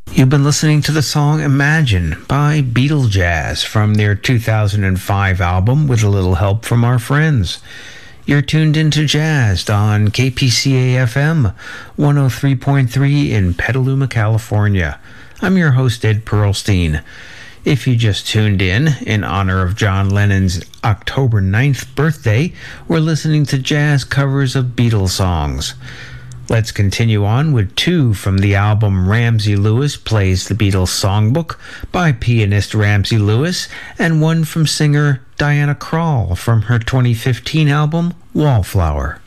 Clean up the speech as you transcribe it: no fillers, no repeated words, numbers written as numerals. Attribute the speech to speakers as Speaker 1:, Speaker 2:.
Speaker 1: You've been listening to the song Imagine by Beatle Jazz from their 2005 album With a Little Help from Our Friends. You're tuned into Jazzed on KPCA FM 103.3 in Petaluma, California. I'm your host, Ed Pearlstein. If you just tuned in honor of John Lennon's October 9th birthday, we're listening to jazz covers of Beatles songs. Let's continue on with two from the album Ramsey Lewis Plays the Beatles Songbook by pianist Ramsey Lewis, and one from singer Diana Krall from her 2015 album Wallflower.